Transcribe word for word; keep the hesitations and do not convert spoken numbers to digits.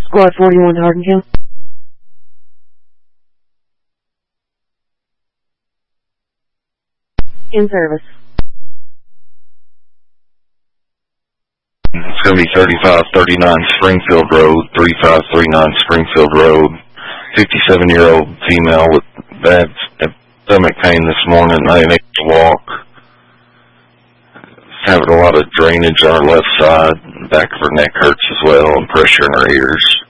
Squad forty-one to Hardin County. In service. It's going to be thirty-five thirty-nine Springfield Road, thirty-five thirty-nine Springfield Road. fifty-seven-year-old female with bad stomach pain this morning, not able to walk. Having a lot of drainage on her left side. The back of her neck hurts as well, and pressure in her ears.